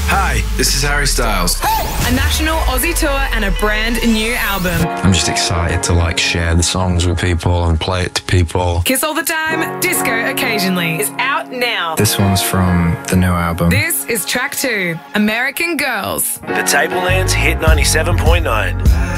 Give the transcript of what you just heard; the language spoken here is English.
Hi, this is Harry Styles. A national Aussie tour and a brand new album. I'm just excited to share the songs with people and play it to people. Kiss All the Time, Disco Occasionally is out now. This one's from the new album. This is track 2, American Girls. The Tablelands Hit 97.9.